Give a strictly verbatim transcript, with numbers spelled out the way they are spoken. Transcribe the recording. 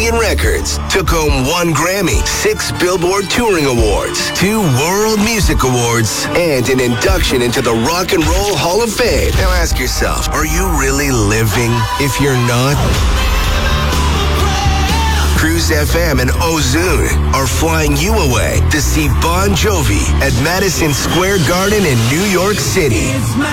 million records, took home one Grammy, six Billboard Touring Awards, two World Music Awards, and an induction into the Rock and Roll Hall of Fame. Now ask yourself, are you really living? If you're not, Cruise F M and Ozune are flying you away to see Bon Jovi at Madison Square Garden in New York City.